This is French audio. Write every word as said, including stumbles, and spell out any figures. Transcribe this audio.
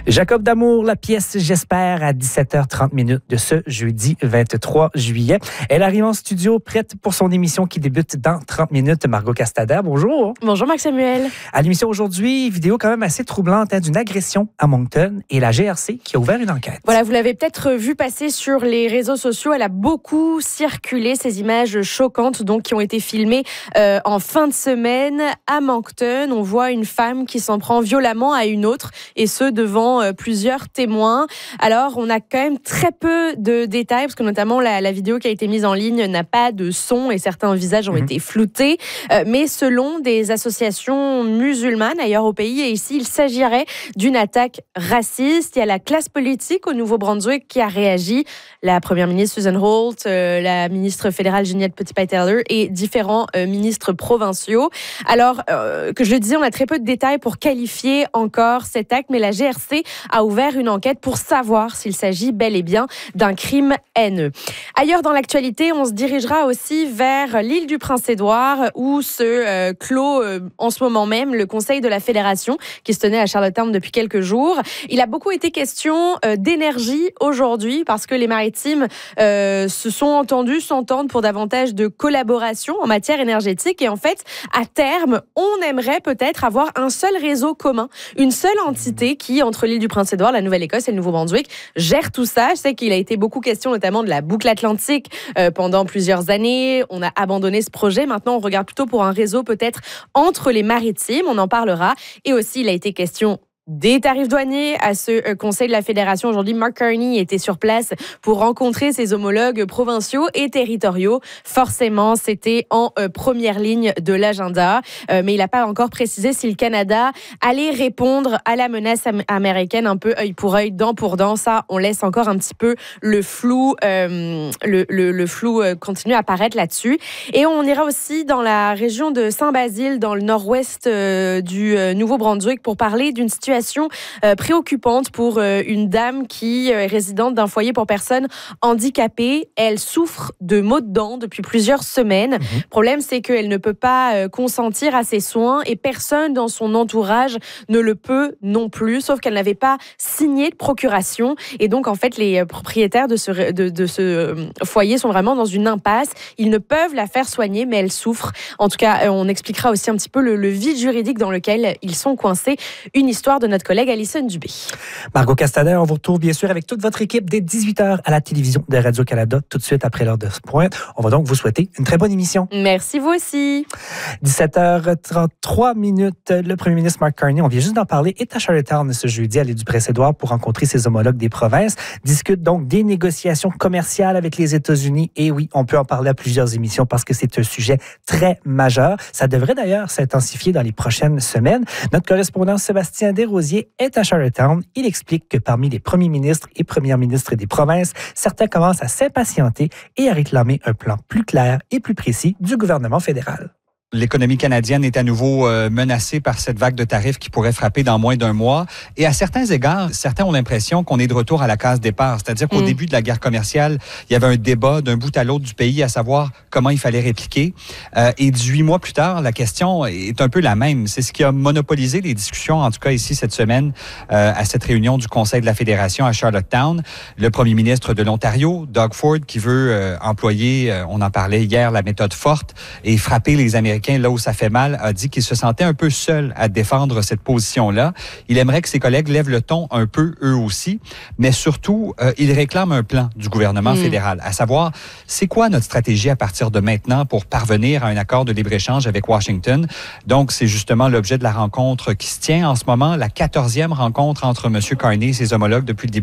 Jacob Damour, la pièce J'espère à dix-sept heures trente minutes de ce jeudi vingt-trois juillet. Elle arrive en studio prête pour son émission qui débute dans trente minutes. Margot Castader, bonjour. Bonjour Marc Samuel. À l'émission aujourd'hui, vidéo quand même assez troublante hein, d'une agression à Moncton et la G R C qui a ouvert une enquête. Voilà, vous l'avez peut-être vu passer sur les réseaux sociaux. Elle a beaucoup circulé, ces images choquantes donc, qui ont été filmées euh, en fin de semaine à Moncton. On voit une femme qui s'en prend violemment à une autre et ce devant euh, plusieurs témoins. Alors, on a quand même très peu de détails parce que notamment la, la vidéo qui a été mise en ligne n'a pas de son et certains visages ont mmh. été floutés. Euh, mais selon des associations musulmanes ailleurs au pays, et ici, il s'agirait d'une attaque raciste. Il y a la classe politique au Nouveau-Brunswick qui a réagi. La première ministre Susan Holt, euh, la ministre fédérale Ginette Petitpas-Taylor et différents euh, ministres provinciaux. Alors, euh, que je le disais, on a très peu de détails pour qualifier encore cet acte, mais la G R C a ouvert une enquête pour savoir s'il s'agit bel et bien d'un crime haineux. Ailleurs dans l'actualité, on se dirigera aussi vers l'île du Prince-Édouard où se euh, clôt euh, en ce moment même le Conseil de la Fédération qui se tenait à Charlottetown depuis quelques jours. Il a beaucoup été question euh, d'énergie aujourd'hui parce que les maritimes euh, se sont entendus s'entendre pour davantage de collaboration en matière énergétique et en fait, à terme, on aimerait peut-être avoir un seul réseau commun, une seule entité qui, entre l'île du Prince-Édouard, la Nouvelle-Écosse et le Nouveau-Brunswick, gère tout ça. Je sais qu'il a été beaucoup question notamment de la boucle atlantique euh, pendant plusieurs années. On a abandonné ce projet. Maintenant, on regarde plutôt pour un réseau peut-être entre les maritimes. On en parlera. Et aussi, il a été question des tarifs douaniers à ce Conseil de la Fédération. Aujourd'hui, Mark Carney était sur place pour rencontrer ses homologues provinciaux et territoriaux. Forcément, c'était en euh, première ligne de l'agenda. Euh, mais il n'a pas encore précisé si le Canada allait répondre à la menace am- américaine un peu œil pour œil, dent pour dent. Ça, on laisse encore un petit peu le flou, euh, le, le, le flou euh, continue à apparaître là-dessus. Et on ira aussi dans la région de Saint-Basile, dans le nord-ouest euh, du euh, Nouveau-Brunswick, pour parler d'une situation Euh, préoccupante pour euh, une dame qui euh, est résidente d'un foyer pour personnes handicapées. Elle souffre de maux de dents depuis plusieurs semaines. Mmh. Le problème, c'est qu'elle ne peut pas euh, consentir à ses soins et personne dans son entourage ne le peut non plus, sauf qu'elle n'avait pas signé de procuration. Et donc, en fait, les propriétaires de ce, de, de ce foyer sont vraiment dans une impasse. Ils ne peuvent la faire soigner, mais elle souffre. En tout cas, on expliquera aussi un petit peu le, le vide juridique dans lequel ils sont coincés. Une histoire de notre collègue Alison Dubé. Margot Castader, on vous retrouve bien sûr avec toute votre équipe dès dix-huit heures à la télévision de Radio-Canada, tout de suite après l'heure de pointe. On va donc vous souhaiter une très bonne émission. Merci, vous aussi. dix-sept heures trente-trois minutes, le premier ministre Mark Carney, on vient juste d'en parler, est à Charlottetown ce jeudi à l'île du Prince-Édouard pour rencontrer ses homologues des provinces. Discute donc des négociations commerciales avec les États-Unis. Et oui, on peut en parler à plusieurs émissions parce que c'est un sujet très majeur. Ça devrait d'ailleurs s'intensifier dans les prochaines semaines. Notre correspondant Sébastien Desrosiers est à Charlottetown. Il explique que parmi les premiers ministres et premières ministres des provinces, certains commencent à s'impatienter et à réclamer un plan plus clair et plus précis du gouvernement fédéral. L'économie canadienne est à nouveau euh, menacée par cette vague de tarifs qui pourrait frapper dans moins d'un mois. Et à certains égards, certains ont l'impression qu'on est de retour à la case départ. C'est-à-dire qu'au mmh. début de la guerre commerciale, il y avait un débat d'un bout à l'autre du pays à savoir comment il fallait répliquer. Euh, et dix-huit mois plus tard, la question est un peu la même. C'est ce qui a monopolisé les discussions, en tout cas ici cette semaine, euh, à cette réunion du Conseil de la Fédération à Charlottetown. Le premier ministre de l'Ontario, Doug Ford, qui veut euh, employer, euh, on en parlait hier, la méthode forte et frapper les Américains là où ça fait mal, a dit qu'il se sentait un peu seul à défendre cette position-là. Il aimerait que ses collègues lèvent le ton un peu eux aussi, mais surtout, euh, il réclame un plan du gouvernement mmh. fédéral, à savoir, c'est quoi notre stratégie à partir de maintenant pour parvenir à un accord de libre-échange avec Washington. Donc, c'est justement l'objet de la rencontre qui se tient en ce moment, la quatorzième rencontre entre M. Carney et ses homologues depuis le début